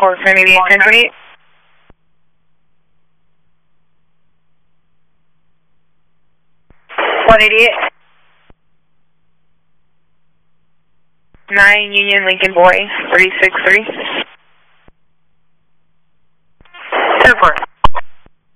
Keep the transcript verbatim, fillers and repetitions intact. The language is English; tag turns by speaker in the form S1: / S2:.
S1: Core ten eighty-eight, ten twenty-eight. one eighty-eight. nine Union Lincoln Boy, three six three. ten four.